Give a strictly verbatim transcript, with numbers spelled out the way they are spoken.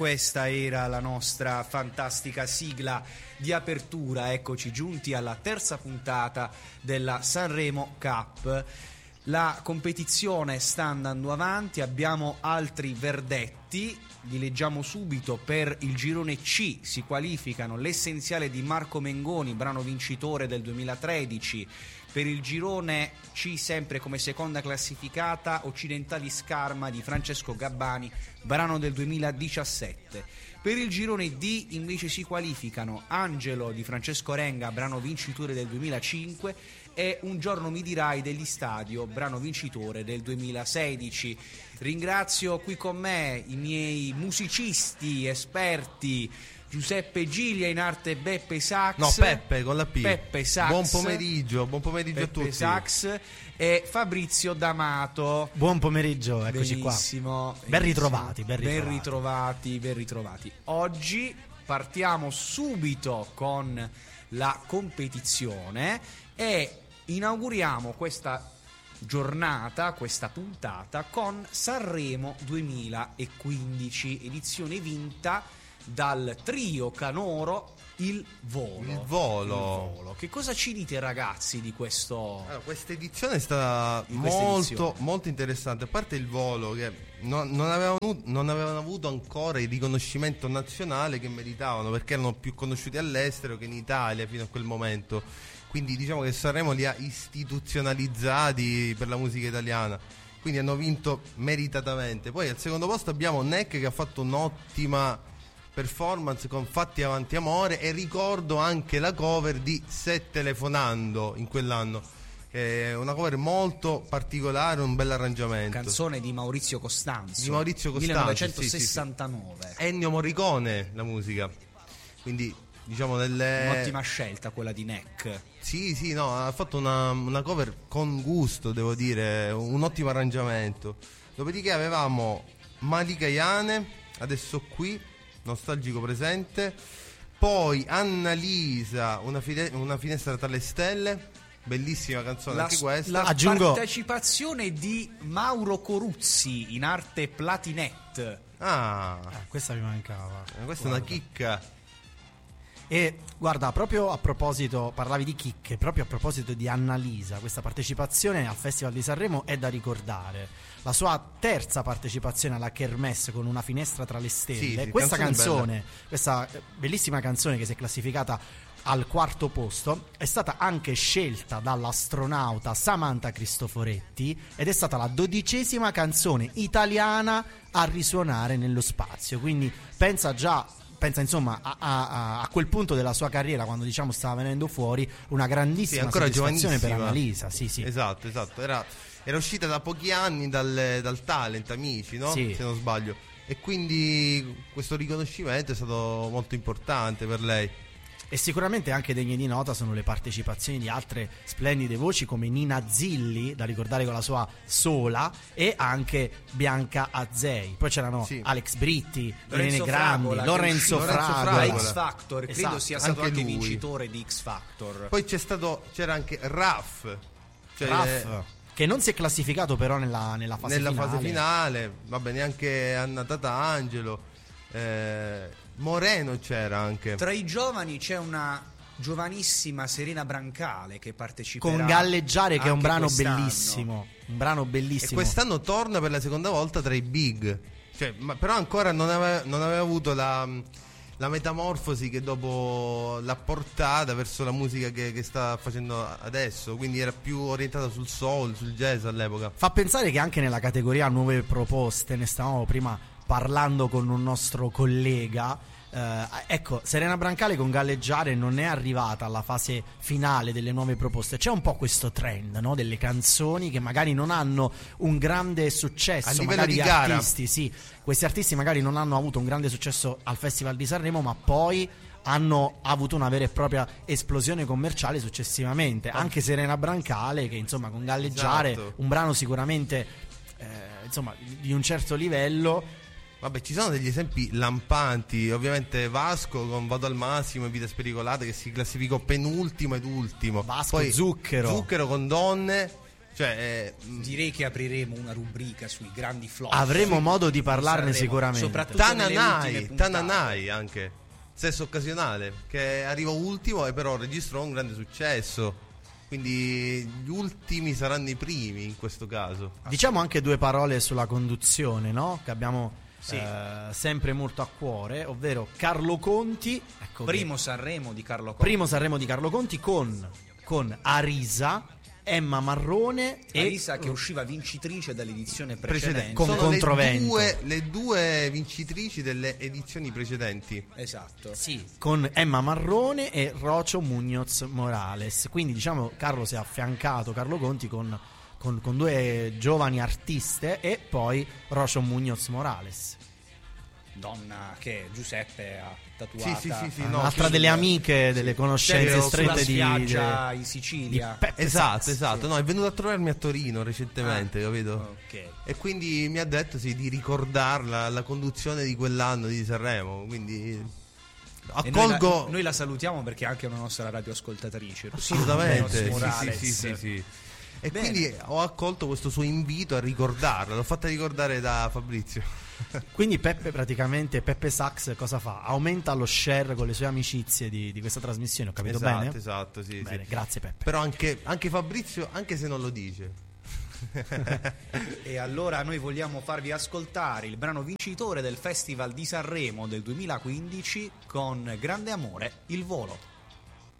Questa era la nostra fantastica sigla di apertura. Eccoci giunti alla terza puntata della Sanremo Cup. La competizione sta andando avanti, abbiamo altri verdetti, li leggiamo subito. Per il girone C si qualificano L'Essenziale di Marco Mengoni, brano vincitore del duemilatredici. Per il girone C, sempre come seconda classificata, Occidentali Scarma di Francesco Gabbani, brano del duemiladiciassette. Per il girone D invece si qualificano Angelo di Francesco Renga, brano vincitore del duemilacinque, e Un giorno mi dirai degli Stadio, brano vincitore del duemilasedici. Ringrazio qui con me i miei musicisti esperti, Giuseppe Gilia, in arte Beppe Sax. No, Peppe con la P. Peppe Sax. Buon pomeriggio, buon pomeriggio Peppe a tutti. Sax e Fabrizio D'Amato. Buon pomeriggio, eccoci Benissimo, qua. Ben ritrovati, ben ritrovati. Ben ritrovati, ben ritrovati. Oggi partiamo subito con la competizione e inauguriamo questa giornata, questa puntata con Sanremo duemilaquindici, edizione vinta dal trio canoro Il Volo. Il Volo. Il Volo. Che cosa ci dite, ragazzi, di questo? Allora, questa edizione è stata Di questa molto edizione. molto interessante. A parte Il Volo, che non, non, avevano, non avevano avuto ancora il riconoscimento nazionale che meritavano, perché erano più conosciuti all'estero che in Italia fino a quel momento. Quindi diciamo che Sanremo li ha istituzionalizzati per la musica italiana, quindi hanno vinto meritatamente. Poi al secondo posto abbiamo Neck, che ha fatto un'ottima performance con Fatti avanti amore, e ricordo anche la cover di Se telefonando in quell'anno, è una cover molto particolare, un bel arrangiamento. Canzone di Maurizio Costanzo, Di Maurizio Costanzo, millenovecentosessantanove. Sì, sì, sì. Ennio Morricone la musica, quindi diciamo nelle... Un'ottima scelta quella di Neck. Sì, sì, no, ha fatto una, una cover con gusto, devo dire, un ottimo arrangiamento. Dopodiché avevamo Malika Iane, Adesso qui, nostalgico presente. Poi Annalisa, una, fide- una finestra tra le stelle, bellissima canzone La, anche questa. la Aggiungo- partecipazione di Mauro Coruzzi, in arte Platinette. Ah, Eh, questa mi mancava. questa è una chicca. E guarda, proprio a proposito, parlavi di chicche, proprio a proposito di Annalisa, questa partecipazione al Festival di Sanremo è da ricordare. La sua terza partecipazione alla Kermesse con Una finestra tra le stelle. Sì, sì, questa canzone canzone, questa bellissima canzone che si è classificata al quarto posto, è stata anche scelta dall'astronauta Samantha Cristoforetti ed è stata la dodicesima canzone italiana a risuonare nello spazio. Quindi pensa già... pensa insomma a, a, a quel punto della sua carriera, quando diciamo stava venendo fuori, una grandissima Sì, ancora soddisfazione per giovanissima. Annalisa. Sì, sì. Esatto, esatto. Era, era uscita da pochi anni dal, dal Talent, Amici, no? Sì. Se non sbaglio. E quindi questo riconoscimento è stato molto importante per lei. E sicuramente anche degne di nota sono le partecipazioni di altre splendide voci come Nina Zilli, da ricordare con la sua Sola, e anche Bianca Azzei. Poi c'erano Sì. Alex Britti, Lorenzo Irene Grandi, Fragola, Lorenzo che è uscito Lorenzo Fragola. da Fragola. X Factor, credo Esatto, sia stato anche, anche lui. vincitore di X Factor. Poi c'è stato, c'era anche Raff, cioè Raff, che non si è classificato però nella, nella fase nella finale. fase finale, vabbè, neanche Anna Tatangelo, eh, Moreno c'era anche. Tra i giovani c'è una giovanissima Serena Brancale che parteciperà Con Galleggiare, che è un anche brano quest'anno. bellissimo, un brano E bellissimo. quest'anno torna per la seconda volta tra i big, cioè, ma, però ancora non aveva, non aveva avuto la, la metamorfosi che dopo l'ha portata verso la musica che, che sta facendo adesso, quindi era più orientata sul soul, sul jazz all'epoca. Fa pensare che anche nella categoria nuove proposte, ne stavamo prima parlando con un nostro collega, eh, ecco, Serena Brancale con Galleggiare non è arrivata alla fase finale delle nuove proposte. C'è un po' questo trend, no? Delle canzoni che magari non hanno un grande successo A livello magari di gli gara. artisti, sì, questi artisti magari non hanno avuto un grande successo al Festival di Sanremo, ma poi hanno avuto una vera e propria esplosione commerciale successivamente. Anche Serena Brancale, che insomma con Galleggiare, Esatto. un brano sicuramente eh, insomma di un certo livello. Vabbè, ci sono degli esempi lampanti, ovviamente Vasco con Vado al massimo e Vite spericolate, che si classificò penultimo ed ultimo. Vasco, Poi Zucchero. Zucchero con Donne, Cioè, eh, Direi che apriremo una rubrica sui grandi flop. Avremo Sui- modo di parlarne Sanremo, sicuramente. soprattutto nelle ultime Tananai, puntate. Tananai anche, stesso occasionale, che arrivò ultimo e però registrò un grande successo. Quindi gli ultimi saranno i primi in questo caso. Diciamo anche due parole sulla conduzione, no? Che abbiamo Sì. eh, sempre molto a cuore, ovvero Carlo Conti. Ecco che- Primo Sanremo di Carlo Conti. primo Sanremo di Carlo Conti con, con Arisa, Emma Marrone e Elisa che usciva vincitrice dall'edizione precedente. Precedente. Con Sono le controvento. due, le due vincitrici delle edizioni precedenti. Esatto. sì, con Emma Marrone e Rocio Muñoz Morales. Quindi diciamo Carlo si è affiancato Carlo Conti con, con, con due giovani artiste e poi Rocio Muñoz Morales. Donna che Giuseppe ha tatuata. Sì, sì, sì, sì, no, Un'altra sì, delle sì. amiche, delle conoscenze C'ero strette sulla di, spiaggia di- in di Sicilia. Peppe Esatto, Sacks, esatto. sì. No, è venuto a trovarmi a Torino recentemente, Ah, capito? ok. E quindi mi ha detto sì, di ricordarla la conduzione di quell'anno di Sanremo. Quindi E noi la, accolgo noi la salutiamo perché è anche una nostra radioascoltatrice. assolutamente. Sì, Morales. sì, sì, sì, sì. E Bene. quindi ho accolto questo suo invito a ricordarla. L'ho fatta ricordare da Fabrizio. Quindi Peppe praticamente, Peppe Sacks cosa fa? Aumenta lo share con le sue amicizie di, di questa trasmissione, ho capito esatto, bene? esatto, sì, Bene, sì. grazie Peppe. Però anche, anche Fabrizio, anche se non lo dice. E allora noi vogliamo farvi ascoltare il brano vincitore del Festival di Sanremo del duemilaquindici con grande amore, Il volo.